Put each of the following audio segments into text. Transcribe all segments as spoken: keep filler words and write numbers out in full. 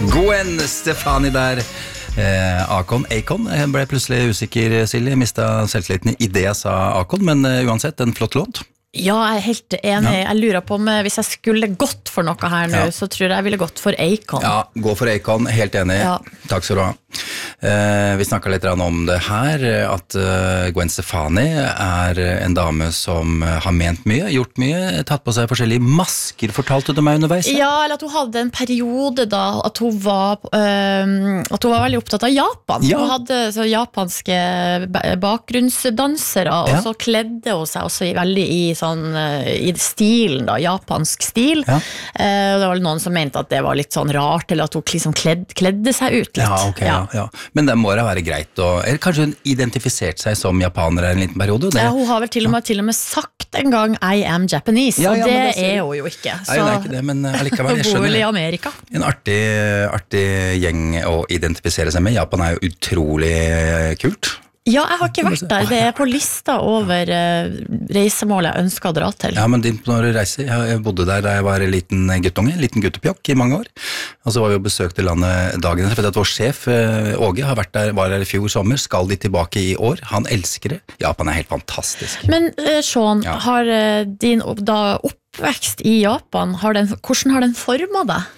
Gwen Stefani der. Eh, Akon, Akon Jeg ble plutselig usikker, Silje. Jeg mistet selvtilliten i det jeg sa Akon, men uh, uansett, en flott låt. Ja, jeg er helt enig. Ja. Jeg lurer på om hvis jeg skulle gått for noe her nå, ja. Så tror jeg jeg ville gått for Akon. Ja, gå for Akon, helt enig. Ja. Takk skal du ha. Eh, vi snakket litt om det her, at uh, Gwen Stefani er en dame som har ment mye, gjort mye, tatt på seg forskjellige masker, fortalte du meg underveis? Ja, eller at hun hadde en periode da, at hun var, uh, at hun var veldig opptatt av Japan. Ja. Hun hadde så japanske bakgrunnsdansere, og ja. Så kledde hun seg også veldig i sånn, uh, i stilen da, japansk stil. Ja. Uh, det var noen som mente at det var litt sånn rart, eller at hun liksom kledd, kledde seg ut litt. Ja, ok, ja. Ja. Ja. Men det må da være greit å, eller kanskje hun identifiserte seg som japaner en liten periode? Det, ja, hun har vel til og med, til og med sagt en gang I am Japanese, ja, ja, og det, det er hun jo ikke. Så. Nei, hun er ikke det, men allikevel, jeg skjønner. I Amerika. En artig, artig gjeng å identifisere seg med. Japan er jo utrolig kult. Ja, jeg har ikke vært der. Det er på lista over uh, reisemål jeg ønsker å dra til. Ja, men når du reiser, jeg bodde der da jeg var en liten guttunge, en liten guttepjokk i mange år. Og så var vi og besøkte landet dagen etter, for at vår sjef, Åge, har vært der, var der i fjor sommer, skal de tilbake i år. Han elsker det. Japan er helt fantastisk. Men uh, Sean, ja. Har uh, din da oppvekst i Japan, har den, hvordan har den formet deg?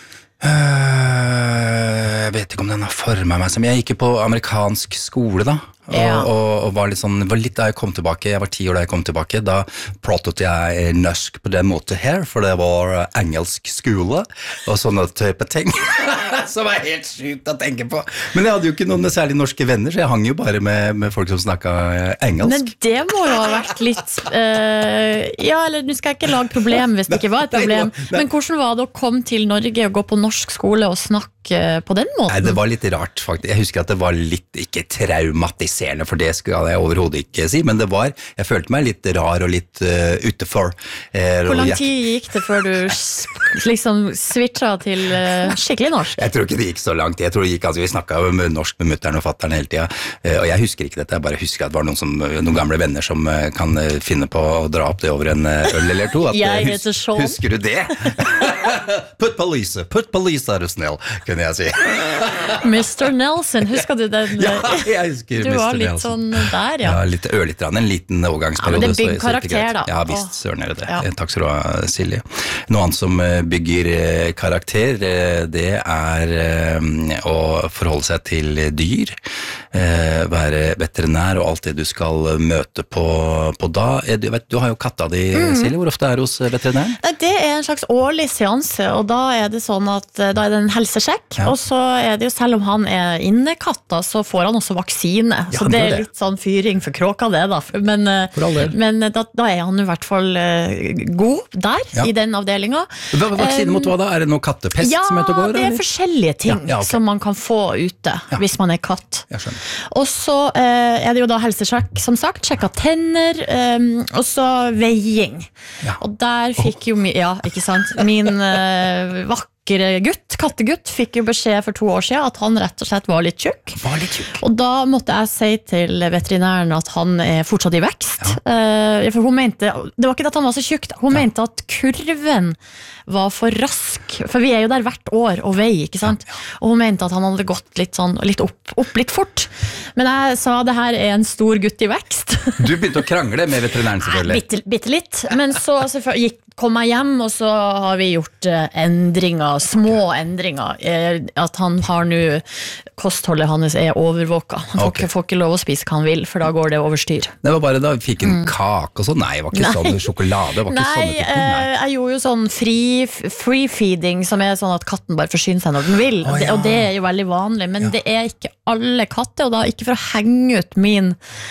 Uh, jeg vet ikke om den har formet meg som jeg gikk på amerikansk skole da. Og, ja. og, og var litt sånn, var litt da jeg kom tilbake, jeg var ti år da jeg kom tilbake, da pratet jeg norsk på den måten her, for det var engelsk skole, og sånne type ting, som var helt sykt å tenke på. Men jeg hadde jo ikke noen særlig norske venner, så jeg hang jo bare med, med folk som snakket engelsk. Men det må jo ha vært litt, uh, ja, eller nå skal jeg ikke lage problem hvis det ikke var et problem, nei, nei. Men hvordan var det å komme til Norge og gå på norsk skole og snakke på den måten? Nei, det var litt rart faktisk. Jeg husker at det var litt, ikke traumatiserende, for det skal jeg overhodet ikke si, men det var, jeg følte meg litt rar og litt uh, utenfor. Uh, Hvor lang tid gikk det før du liksom switchet til uh, skikkelig norsk? Jeg tror ikke det gikk så langt. Jeg tror det gikk, altså, vi snakket med norsk med mutteren og fatteren hele tiden, uh, og jeg husker ikke dette, jeg bare husker at det var noen, som, noen gamle venner som uh, kan uh, finne på å dra opp det over en uh, øl eller to. At, jeg heter hus Sean. Husker du det? Put police, put police, er du snill, kunne jeg si. mister Nelson, husker du den? Ja, jeg husker du mister var litt Nelson. Sånn der, ja. Ja, litt ørlitt, en liten overgangsperiode. Ja, men det bygger karakter, da. Ja, visst, søren er det det. Ja. Takk skal du ha, Silje. Noe annet som bygger karakter, det er å forholde seg til dyr, være veterinær og alt det du skal møte på, på da. Du, vet, du har jo katta di, mm. Silje. Hvor ofte er du hos veterinæren? Det er en slags årlig seanse, og da er det sånn at da er det en helsesjekk, ja. Og så er det jo, selv om han er innekatta, så får han også vaksine. Ja, så det er litt sånn fyring for kråka det da. Men, men da, da er han i hvert fall god der, ja. I den avdelingen. Hva, vaksine mot hva da? Er det noe kattepest ja, som heter å gå? Ja, det er forskjellige ting ja, ja, okay. Som man kan få ute ja. Hvis man er katt. Og så eh, er det jo da helsesjekk, som sagt, sjekka tenner, eh, og så veiing. Ja. Og der fikk jo, ja, ikke sant, min eh, vakker gutt, kattegutt, fikk jo beskjed for to år siden at han rett og slett var litt tjukk. Var litt tjukk. Og da måtte jeg si til veterinæren at han er fortsatt i vekst. Ja. Uh, for hun mente, det var ikke at han var så tjukk, hun ja. Mente at kurven var for rask. For vi er jo der hvert år og vei, ikke sant? Ja, ja. Og hun mente at han hadde gått litt, sånn, litt opp, opp litt fort. Men jeg sa det her er en stor gutt i vekst. Du begynte å krangle med veterinæren selvfølgelig. Bitte, bitte litt. Men så gikk kom jeg hjem, og så har vi gjort uh, endringer, små endringer. Eh, at han har nå, kostholdet hans er overvåket. Han får, okay. ikke, får ikke lov å spise hva han vil, for da går det overstyr. Det var bare da vi fikk en mm. kake og sånn. Nei, det var ikke nei. Sånn sjokolade. Det var ikke nei, sånn nei, jeg gjorde jo sånn free, free feeding, som er sånn at katten bare forsyner seg når den vil. Oh, ja. Og det er jo veldig vanlig, men ja. Det er ikke alle katter, og da ikke for å henge ut min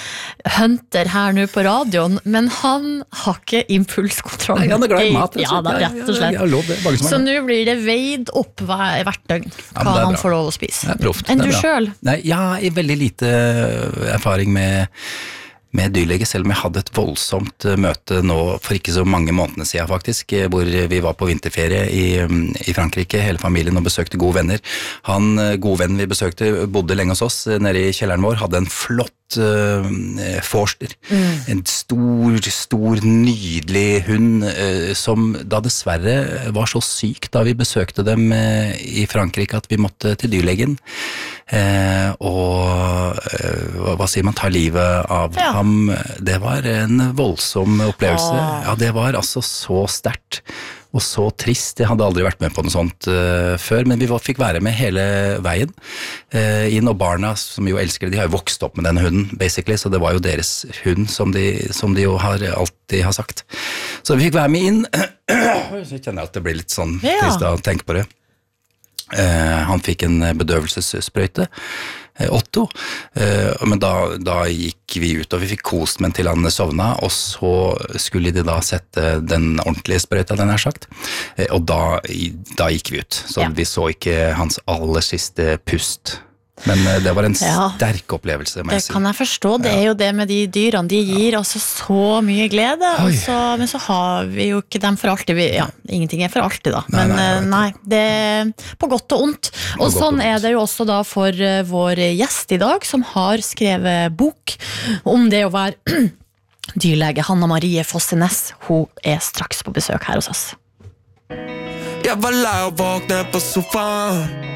Hunter her nå på radioen, men han har ikke impulskontroll. Nei, han er glad i mat. Ja, da, rett og slett. Ja, ja, ja, ja, så nå blir det veid opp hver, hvert døgn hva ja, han får lov å spise. Det er proft. Enn du selv? Nei, jeg har veldig lite erfaring med med dyrlege, selv om jeg hadde et voldsomt møte nå for ikke så mange månedene siden faktisk, hvor vi var på vinterferie i, i Frankrike, hele familien, og besøkte gode venner. Han, gode vennen vi besøkte, bodde lenge hos oss nede i kjelleren vår, hadde en flott uh, forster. Mm. En stor, stor, nydelig hund uh, som da dessverre var så syk da vi besøkte dem uh, i Frankrike at vi måtte til dyrlegen. Uh, og uh, hva sier man, ta livet av ja. ham. Det var en voldsom opplevelse. Åh. Ja, det var altså så sterkt. Og så trist, jeg hadde aldri vært med på noe sånt uh, før, men vi var, fikk være med hele veien uh, inn, og barna, som jo elsker det, de har jo vokst opp med denne hunden, basically, så det var jo deres hund, som de, som de jo har, alltid har sagt. Så vi fikk være med inn, så kjenner jeg at det blir litt sånn ja. trist å tenke på det. Uh, han fikk en bedøvelsessprøyte, Otto, men da, da gikk vi ut, og vi fikk kost med til han sovna, og så skulle de da sette den ordentlige sprøyta, den er sagt, og da, da gikk vi ut, så ja. vi så ikke hans aller siste pust. Men det var en ja. sterk opplevelse, må jeg si. Det kan jeg forstå, det er jo det med de dyrene, de gir altså så mye glede, så, men så har vi jo ikke dem for alltid, vi, ja, ingenting er for alltid da, men nei, nei, nei det er på godt og ondt, og sånn er det jo også da for vår gjest i dag, som har skrevet bok om det å være dyrlege. Hanna Marie Fossenes, hun er straks på besøk her hos oss. Jeg var lei å våkne på sofaen,